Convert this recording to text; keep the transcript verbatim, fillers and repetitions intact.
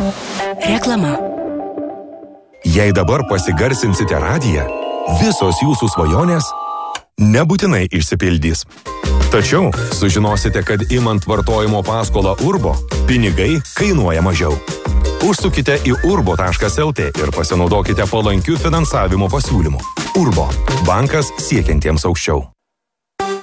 Reklama. Jei dabar pasigarsinsite radiją, visos jūsų svajonės nebūtinai išsipildys. Tačiau sužinosite, kad imant vartojimo paskolą Urbo, pinigai kainuoja mažiau. Užsukite į urbo taškas lt ir pasinaudokite palankių finansavimo pasiūlymų. Urbo – bankas siekiantiems aukščiau.